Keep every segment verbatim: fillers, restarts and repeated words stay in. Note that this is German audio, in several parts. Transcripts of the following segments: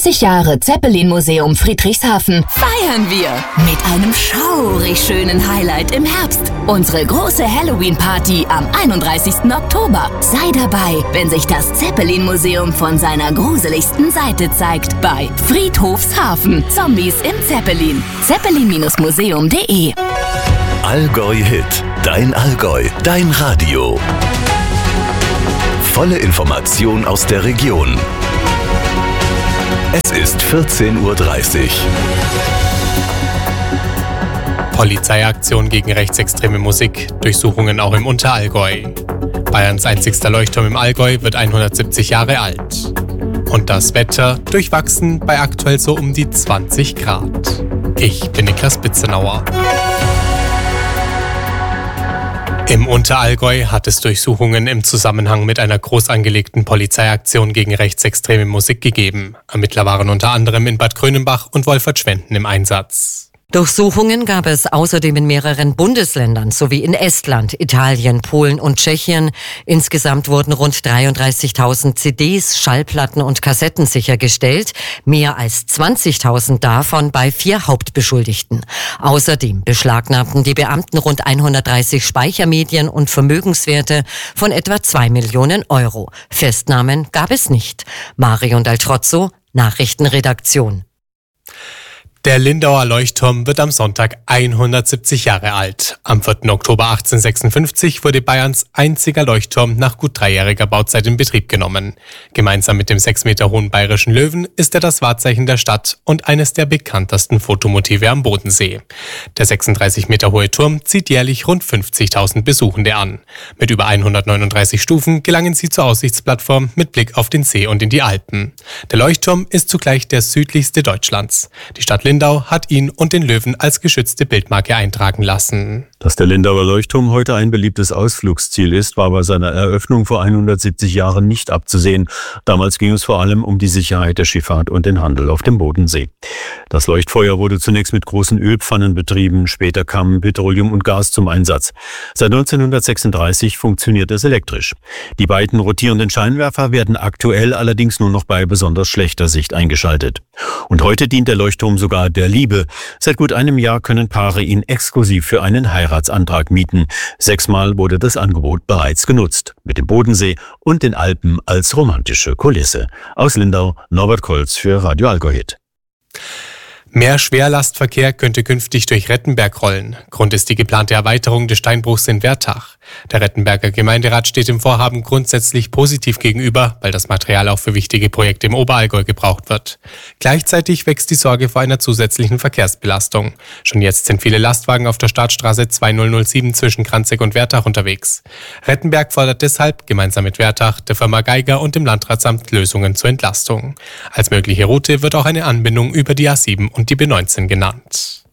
dreißig Jahre Zeppelin-Museum Friedrichshafen feiern wir mit einem schaurig schönen Highlight im Herbst. Unsere große Halloween-Party am einunddreißigsten Oktober. Sei dabei, wenn sich das Zeppelin-Museum von seiner gruseligsten Seite zeigt bei Friedhofshafen. Zombies im Zeppelin. zeppelin Museum punkt de Allgäu Hit. Dein Allgäu. Dein Radio. Volle Information aus der Region. Es ist vierzehn Uhr dreißig. Polizeiaktion gegen rechtsextreme Musik, Durchsuchungen auch im Unterallgäu. Bayerns einzigster Leuchtturm im Allgäu wird hundertsiebzig Jahre alt. Und das Wetter durchwachsen bei aktuell so um die zwanzig Grad. Ich bin Niklas Bitzenauer. Im Unterallgäu hat es Durchsuchungen im Zusammenhang mit einer groß angelegten Polizeiaktion gegen rechtsextreme Musik gegeben. Ermittler waren unter anderem in Bad Grönenbach und Wolfertschwenden im Einsatz. Durchsuchungen gab es außerdem in mehreren Bundesländern sowie in Estland, Italien, Polen und Tschechien. Insgesamt wurden rund dreiunddreißigtausend C Ds, Schallplatten und Kassetten sichergestellt, mehr als zwanzigtausend davon bei vier Hauptbeschuldigten. Außerdem beschlagnahmten die Beamten rund hundertdreißig Speichermedien und Vermögenswerte von etwa zwei Millionen Euro. Festnahmen gab es nicht. Marion Daltrozzo, Nachrichtenredaktion. Der Lindauer Leuchtturm wird am Sonntag hundertsiebzig Jahre alt. Am vierten Oktober achtzehnhundertsechsundfünfzig wurde Bayerns einziger Leuchtturm nach gut dreijähriger Bauzeit in Betrieb genommen. Gemeinsam mit dem sechs Meter hohen bayerischen Löwen ist er das Wahrzeichen der Stadt und eines der bekanntesten Fotomotive am Bodensee. Der sechsunddreißig Meter hohe Turm zieht jährlich rund fünfzigtausend Besuchende an. Mit über hundertneununddreißig Stufen gelangen sie zur Aussichtsplattform mit Blick auf den See und in die Alpen. Der Leuchtturm ist zugleich der südlichste Deutschlands. Die Stadt Lindau hat ihn und den Löwen als geschützte Bildmarke eintragen lassen. Dass der Lindauer Leuchtturm heute ein beliebtes Ausflugsziel ist, war bei seiner Eröffnung vor hundertsiebzig Jahren nicht abzusehen. Damals ging es vor allem um die Sicherheit der Schifffahrt und den Handel auf dem Bodensee. Das Leuchtfeuer wurde zunächst mit großen Ölpfannen betrieben, später kamen Petroleum und Gas zum Einsatz. Seit neunzehnhundertsechsunddreißig funktioniert es elektrisch. Die beiden rotierenden Scheinwerfer werden aktuell allerdings nur noch bei besonders schlechter Sicht eingeschaltet. Und heute dient der Leuchtturm sogar der Liebe. Seit gut einem Jahr können Paare ihn exklusiv für einen Heiratsantrag mieten. Sechsmal wurde das Angebot bereits genutzt. Mit dem Bodensee und den Alpen als romantische Kulisse. Aus Lindau, Norbert Kolz für Radio Allgäu Hit. Mehr Schwerlastverkehr könnte künftig durch Rettenberg rollen. Grund ist die geplante Erweiterung des Steinbruchs in Wertach. Der Rettenberger Gemeinderat steht dem Vorhaben grundsätzlich positiv gegenüber, weil das Material auch für wichtige Projekte im Oberallgäu gebraucht wird. Gleichzeitig wächst die Sorge vor einer zusätzlichen Verkehrsbelastung. Schon jetzt sind viele Lastwagen auf der Startstraße zweitausendsieben zwischen Kranzig und Wertach unterwegs. Rettenberg fordert deshalb, gemeinsam mit Wertach, der Firma Geiger und dem Landratsamt Lösungen zur Entlastung. Als mögliche Route wird auch eine Anbindung über die A sieben und die B neunzehn genannt.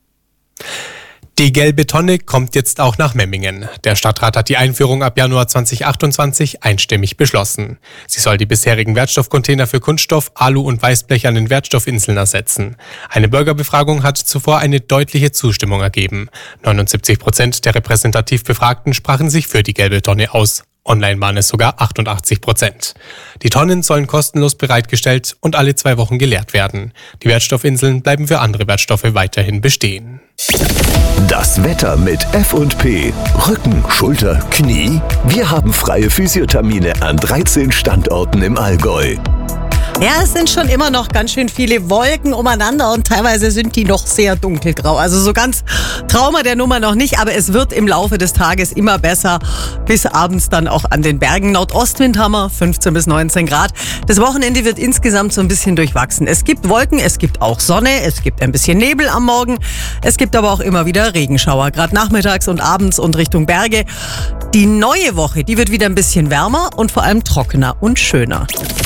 Die gelbe Tonne kommt jetzt auch nach Memmingen. Der Stadtrat hat die Einführung ab Januar zweitausendachtundzwanzig einstimmig beschlossen. Sie soll die bisherigen Wertstoffcontainer für Kunststoff, Alu und Weißblech an den Wertstoffinseln ersetzen. Eine Bürgerbefragung hat zuvor eine deutliche Zustimmung ergeben. neunundsiebzig Prozent der repräsentativ Befragten sprachen sich für die gelbe Tonne aus. Online waren es sogar achtundachtzig Prozent. Die Tonnen sollen kostenlos bereitgestellt und alle zwei Wochen geleert werden. Die Wertstoffinseln bleiben für andere Wertstoffe weiterhin bestehen. Das Wetter mit F und P. Rücken, Schulter, Knie. Wir haben freie Physiothermine an dreizehn Standorten im Allgäu. Ja, es sind schon immer noch ganz schön viele Wolken umeinander und teilweise sind die noch sehr dunkelgrau. Also so ganz Trauma der Nummer noch nicht, aber es wird im Laufe des Tages immer besser. Bis abends dann auch an den Bergen. Nordostwind haben wir fünfzehn bis neunzehn Grad. Das Wochenende wird insgesamt so ein bisschen durchwachsen. Es gibt Wolken, es gibt auch Sonne, es gibt ein bisschen Nebel am Morgen. Es gibt aber auch immer wieder Regenschauer, gerade nachmittags und abends und Richtung Berge. Die neue Woche, die wird wieder ein bisschen wärmer und vor allem trockener und schöner.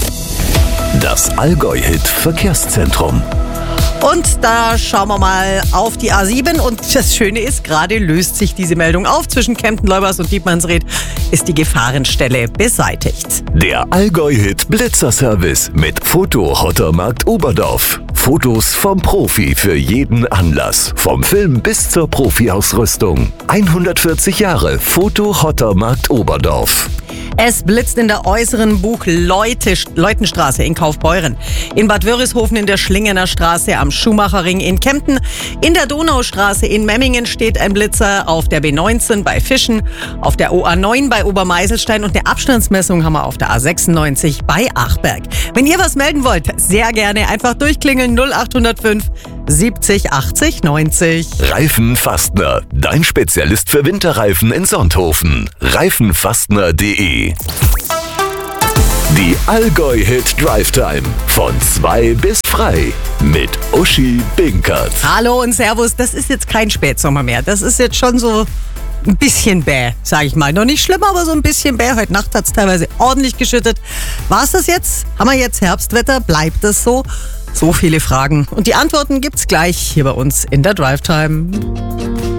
Das Allgäu-Hit Verkehrszentrum. Und da schauen wir mal auf die A sieben und das Schöne ist, gerade löst sich diese Meldung auf. Zwischen Kempten-Leubers und Dietmannsried ist die Gefahrenstelle beseitigt. Der Allgäu-Hit Blitzerservice mit Foto-Hottermarkt Oberdorf. Fotos vom Profi für jeden Anlass. Vom Film bis zur Profi-Ausrüstung. hundertvierzig Jahre Foto-Hottermarkt Oberdorf. Es blitzt in der äußeren Buch-Leutenstraße in Kaufbeuren, in Bad Wörishofen in der Schlingener Straße, am Schumacherring in Kempten, in der Donaustraße in Memmingen steht ein Blitzer, auf der B neunzehn bei Fischen, auf der O A neun bei Obermeiselstein und eine Abstandsmessung haben wir auf der A sechsundneunzig bei Achberg. Wenn ihr was melden wollt, sehr gerne einfach durchklingeln null acht null fünf siebzig achtzig neunzig. Reifenfastner, dein Spezialist für Winterreifen in Sonthofen. reifenfastner punkt de. Die Allgäu-Hit Drive Time. Von zwei bis frei. Mit Uschi Binkert. Hallo und Servus, das ist jetzt kein Spätsommer mehr. Das ist jetzt schon so ein bisschen bäh, sag ich mal. Noch nicht schlimm, aber so ein bisschen bäh. Heute Nacht hat es teilweise ordentlich geschüttet. War es das jetzt? Haben wir jetzt Herbstwetter? Bleibt es so? So viele Fragen. Und die Antworten gibt's gleich hier bei uns in der Drive Time.